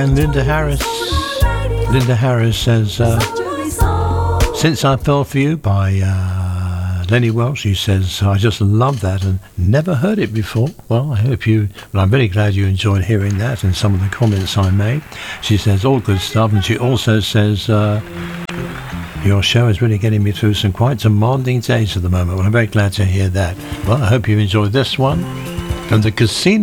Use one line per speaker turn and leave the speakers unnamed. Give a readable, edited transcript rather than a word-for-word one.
And Linda Harris says, Since I Fell For You by Lenny Welch. She says, I just love that and never heard it before. Well, I'm very glad you enjoyed hearing that and some of the comments I made. She says, all good stuff. And she also says, your show is really getting me through some quite demanding days at the moment. Well, I'm very glad to hear that. Well, I hope you enjoyed this one. From the Casino